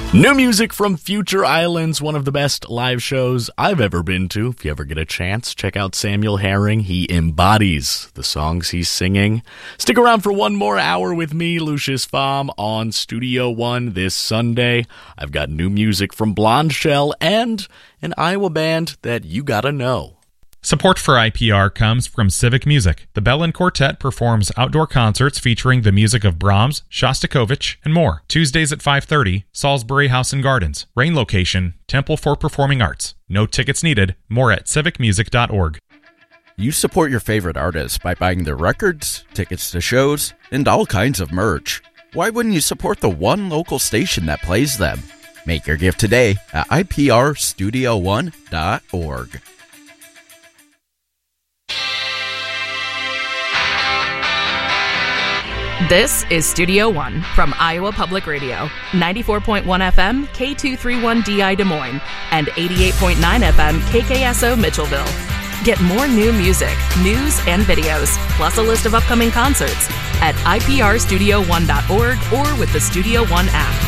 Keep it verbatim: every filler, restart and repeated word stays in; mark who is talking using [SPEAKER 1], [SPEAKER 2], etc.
[SPEAKER 1] New music from Future Islands, one of the best live shows I've ever been to. If you ever get a chance, check out Samuel Herring. He embodies the songs he's singing. Stick around for one more hour with me, Lucius Pham, on Studio One this Sunday. I've got new music from Blonde Shell and an Iowa band that you gotta know.
[SPEAKER 2] Support for I P R comes from Civic Music. The Bellin Quartet performs outdoor concerts featuring the music of Brahms, Shostakovich, and more. Tuesdays at five thirty, Salisbury House and Gardens. Rain location, Temple for Performing Arts. No tickets needed. More at civic music dot org.
[SPEAKER 3] You support your favorite artists by buying their records, tickets to shows, and all kinds of merch. Why wouldn't you support the one local station that plays them? Make your gift today at I P R studio one dot org.
[SPEAKER 4] This is Studio One from Iowa Public Radio, ninety-four point one F M, K two thirty-one D I Des Moines, and eighty-eight point nine F M, K K S O Mitchellville. Get more new music, news, and videos, plus a list of upcoming concerts at I P R studio one dot org or with the Studio One app.